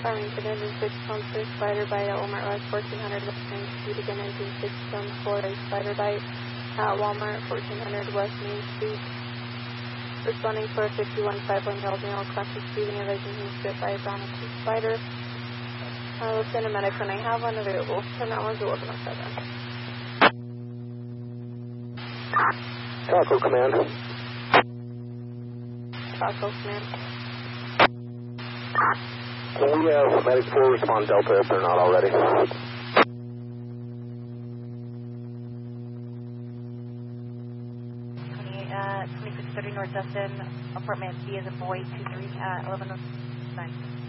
Farmington, engine 616, spider bite at Walmart West, 1400 West Main Street. Again, engine 614, spider bite at Walmart, 1400 West Main Street. Responding for 515 Delta Class receiving a Viking Spitfire Brown and Spider. Lieutenant Medic, when I have one available, turn that one's 1107. Taco Command. Taco Command. Can we have Medic 4 respond Delta if they're not already? 2630 North Justin, apartment B as a boy, 23 1109.